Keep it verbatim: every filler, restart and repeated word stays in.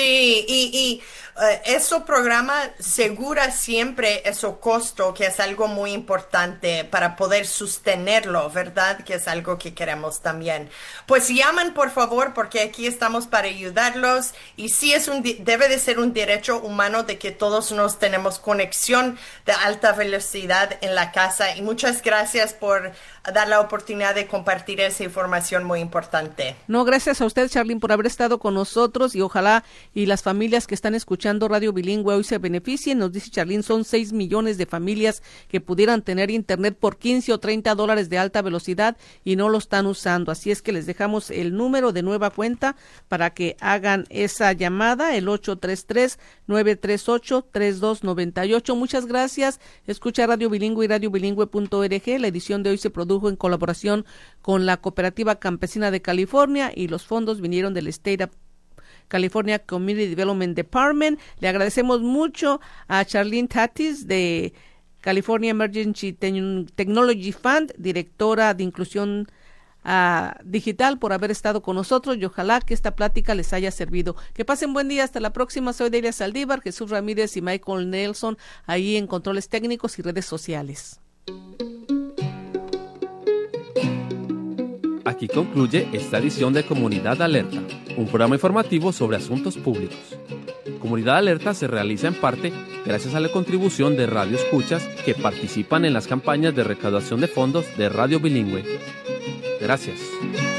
Sí, y, y eh, ese programa segura siempre ese costo, que es algo muy importante para poder sostenerlo, ¿verdad? Que es algo que queremos también. Pues llaman, por favor, porque aquí estamos para ayudarlos y sí es un, di- debe de ser un derecho humano de que todos nos tenemos conexión de alta velocidad en la casa y muchas gracias por dar la oportunidad de compartir esa información muy importante. No, gracias a usted, Charlene, por haber estado con nosotros y ojalá y las familias que están escuchando Radio Bilingüe hoy se beneficien. Nos dice Charlene, son seis millones de familias que pudieran tener internet por quince o treinta dólares de alta velocidad y no lo están usando. Así es que les dejamos el número de nueva cuenta para que hagan esa llamada, el ocho tres tres, nueve tres ocho, tres dos nueve ocho. Muchas gracias. Escucha Radio Bilingüe y radio bilingüe punto org. La edición de hoy se produjo en colaboración con la Cooperativa Campesina de California y los fondos vinieron del State of California Community Development Department. Le agradecemos mucho a Charlene Tatis de California Emergency Technology Fund, directora de inclusión uh, digital, por haber estado con nosotros y ojalá que esta plática les haya servido. Que pasen buen día, hasta la próxima. Soy Delia Saldívar, Jesús Ramírez y Michael Nelson ahí en controles técnicos y redes sociales. Aquí concluye esta edición de Comunidad Alerta, un programa informativo sobre asuntos públicos. Comunidad Alerta se realiza en parte gracias a la contribución de Radio Escuchas que participan en las campañas de recaudación de fondos de Radio Bilingüe. Gracias.